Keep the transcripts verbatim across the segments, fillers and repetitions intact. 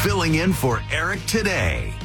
Filling in for Eric today,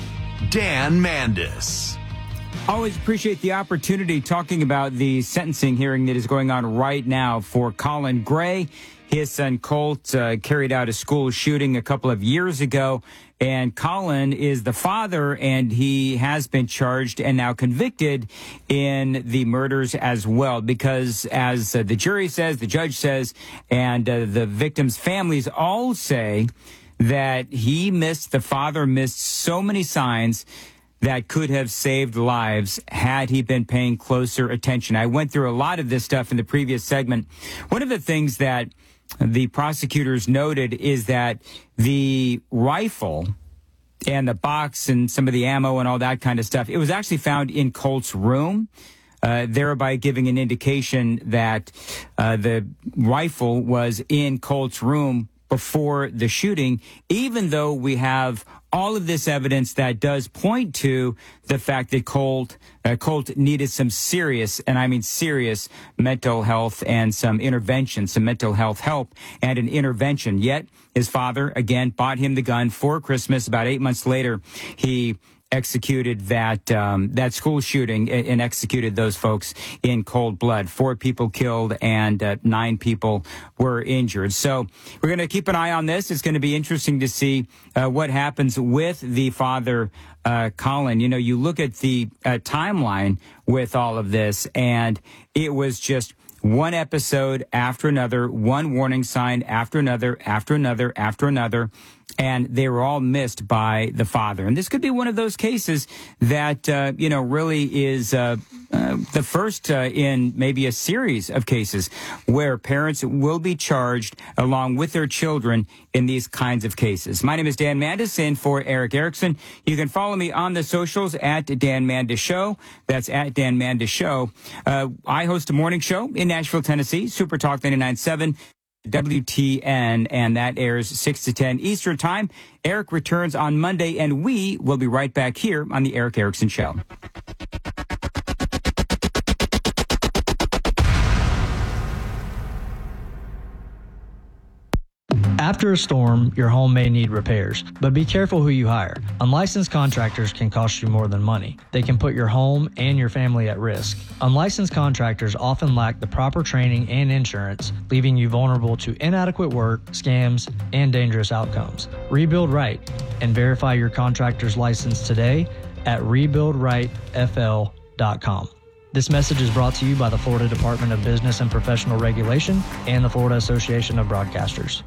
Dan Mandis. Always appreciate the opportunity talking about the sentencing hearing that is going on right now for Colin Gray. His son Colt uh, carried out a school shooting a couple of years ago, and Colin is the father, and he has been charged and now convicted in the murders as well, because as uh, the jury says, the judge says, and uh, the victims' families all say that he missed, the father missed so many signs that could have saved lives had he been paying closer attention. I went through a lot of this stuff in the previous segment. One of the things that the prosecutors noted is that the rifle and the box and some of the ammo and all that kind of stuff, it was actually found in Colt's room, uh, thereby giving an indication that uh, the rifle was in Colt's room before the shooting, even though we have all of this evidence that does point to the fact that Colt, uh, Colt needed some serious, and I mean serious, mental health and some intervention, some mental health help and an intervention. Yet his father, again, bought him the gun for Christmas. About eight months later, he executed that um, that school shooting and, and executed those folks in cold blood. Four people killed and uh, nine people were injured. So we're going to keep an eye on this. It's going to be interesting to see uh, what happens with the father, uh, Colin. You know, you look at the uh, timeline with all of this, and it was just one episode after another, one warning sign after another, after another, after another. And they were all missed by the father. And this could be one of those cases that, uh, you know, really is uh, uh, the first uh, in maybe a series of cases where parents will be charged along with their children in these kinds of cases. My name is Dan Mandis, in for Eric Erickson. You can follow me on the socials at Dan Mandis Show. That's at Dan Mandis Show. Uh, I host a morning show in Nashville, Tennessee, Super Talk ninety-nine point seven. W T N, and that airs six to ten Eastern Time. Eric returns on Monday, and we will be right back here on the Eric Erickson Show. After a storm, your home may need repairs, but be careful who you hire. Unlicensed contractors can cost you more than money. They can put your home and your family at risk. Unlicensed contractors often lack the proper training and insurance, leaving you vulnerable to inadequate work, scams, and dangerous outcomes. Rebuild right and verify your contractor's license today at rebuild right f l dot com. This message is brought to you by the Florida Department of Business and Professional Regulation and the Florida Association of Broadcasters.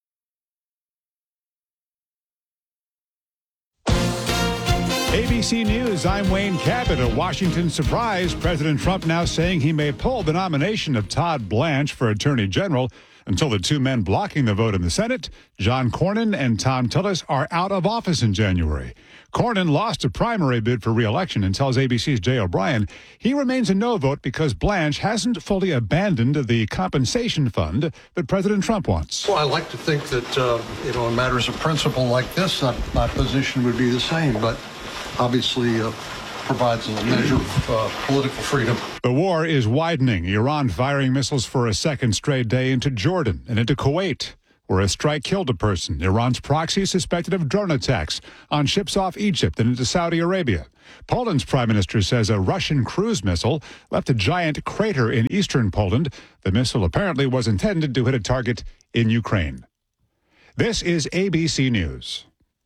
A B C News, I'm Wayne Cabot. A Washington surprise. President Trump now saying he may pull the nomination of Todd Blanche for Attorney General until the two men blocking the vote in the Senate, John Cornyn and Thom Tillis, are out of office in January. Cornyn lost a primary bid for re-election and tells A B C's Jay O'Brien he remains a no vote because Blanche hasn't fully abandoned the compensation fund that President Trump wants. Well, I like to think that, uh, you know, in matters of principle like this, uh, my position would be the same, but obviously uh, provides a measure of uh, political freedom. The war is widening. Iran firing missiles for a second straight day into Jordan and into Kuwait, where a strike killed a person. Iran's proxy suspected of drone attacks on ships off Egypt and into Saudi Arabia. Poland's prime minister says a Russian cruise missile left a giant crater in eastern Poland. The missile apparently was intended to hit a target in Ukraine. This is A B C News.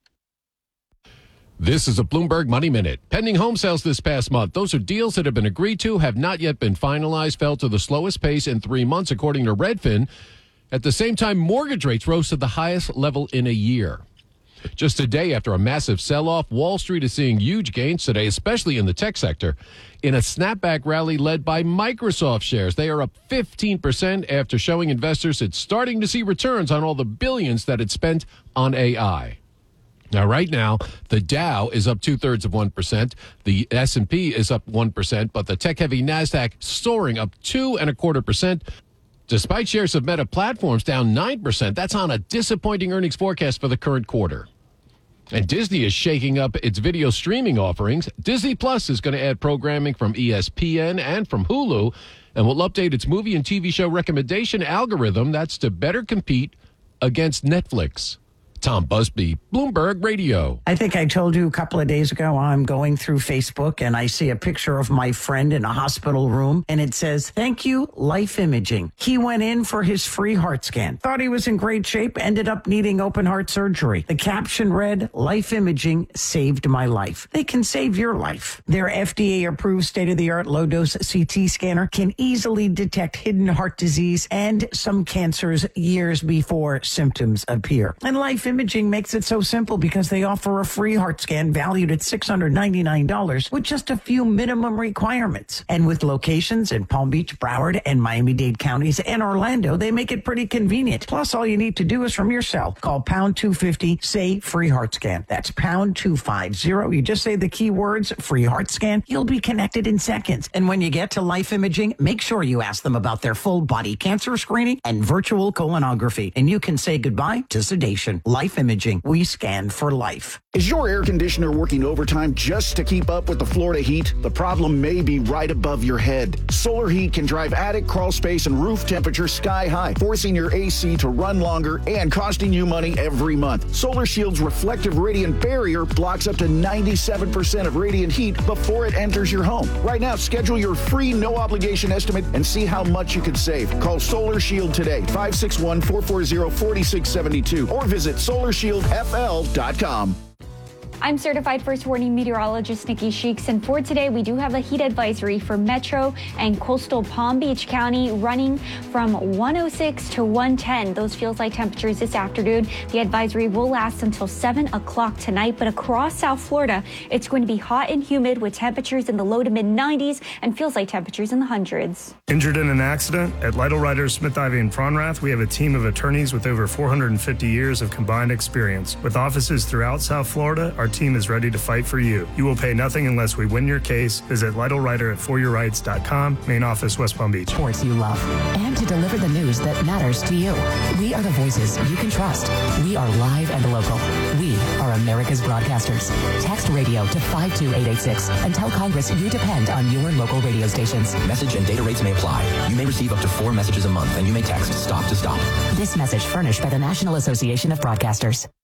This is a Bloomberg Money Minute. Pending home sales this past month. Those are deals that have been agreed to, have not yet been finalized, fell to the slowest pace in three months, according to Redfin. At the same time, mortgage rates rose to the highest level in a year. Just a day after a massive sell-off, Wall Street is seeing huge gains today, especially in the tech sector, in a snapback rally led by Microsoft shares. They are up fifteen percent after showing investors it's starting to see returns on all the billions that it spent on A I. Now, right now, the Dow is up two-thirds of one percent. The S and P is up one percent, but the tech-heavy NASDAQ soaring up two and a quarter percent. Despite shares of Meta Platforms down nine percent, that's on a disappointing earnings forecast for the current quarter. And Disney is shaking up its video streaming offerings. Disney Plus is going to add programming from E S P N and from Hulu, and will update its movie and T V show recommendation algorithm. That's to better compete against Netflix. Tom Busby, Bloomberg Radio. I think I told you a couple of days ago, I'm going through Facebook and I see a picture of my friend in a hospital room and it says, "Thank you, Life Imaging." He went in for his free heart scan. Thought he was in great shape, ended up needing open heart surgery. The caption read, "Life Imaging saved my life." They can save your life. Their F D A-approved state-of-the-art low-dose C T scanner can easily detect hidden heart disease and some cancers years before symptoms appear. And Life Imaging makes it so simple because they offer a free heart scan valued at six hundred ninety-nine dollars with just a few minimum requirements. And with locations in Palm Beach, Broward, and Miami-Dade counties and Orlando, they make it pretty convenient. Plus, all you need to do is from your cell. Call pound two fifty, say free heart scan. That's pound two fifty. You just say the keywords free heart scan. You'll be connected in seconds. And when you get to Life Imaging, make sure you ask them about their full body cancer screening and virtual colonography. And you can say goodbye to sedation. Life Imaging. We scan for life. Is your air conditioner working overtime just to keep up with the Florida heat? The problem may be right above your head. Solar heat can drive attic, crawl space, and roof temperature sky high, forcing your A C to run longer and costing you money every month. Solar Shield's reflective radiant barrier blocks up to ninety-seven percent of radiant heat before it enters your home. Right now, schedule your free no-obligation estimate and see how much you could save. Call Solar Shield today, five six one, four four zero, four six seven two, or visit solar shield f l dot com. I'm certified first warning meteorologist Nikki Sheeks, and for today we do have a heat advisory for Metro and coastal Palm Beach County running from one oh six to one ten. Those feels like temperatures this afternoon. The advisory will last until seven o'clock tonight, but across South Florida, it's going to be hot and humid with temperatures in the low to mid nineties and feels like temperatures in the hundreds. Injured in an accident? At Lytle Writers, Smith, Ivy, and Fronrath, we have a team of attorneys with over four hundred fifty years of combined experience. With offices throughout South Florida, our team is ready to fight for you. You will pay nothing unless we win your case. Visit Lytle Writer at for your rights dot com, main office, West Palm Beach. Sports you love, and to deliver the news that matters to you. We are the voices you can trust. We are live and local. We are America's broadcasters. Text radio to five two eight eight six and tell Congress you depend on your local radio stations. Message and data rates may apply. You may receive up to four messages a month, and you may text STOP to STOP. This message furnished by the National Association of Broadcasters.